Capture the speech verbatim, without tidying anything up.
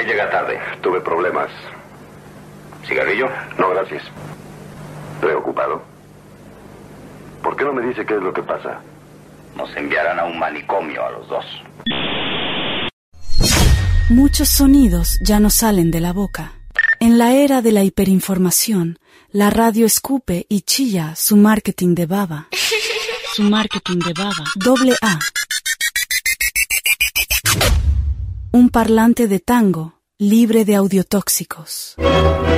qué llega tarde? Tuve problemas. ¿Cigarrillo? No, gracias. Preocupado. ¿Por qué no me dice qué es lo que pasa? Nos enviarán a un manicomio a los dos. Muchos sonidos ya no salen de la boca. En la era de la hiperinformación, la radio escupe y chilla su marketing de baba. Su marketing de baba. Doble A. Un parlante de tango libre de audiotóxicos.